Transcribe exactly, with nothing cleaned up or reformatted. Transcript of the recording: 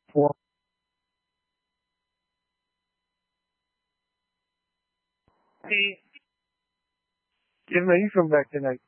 Well, Hey, yeah, man, you come back tonight.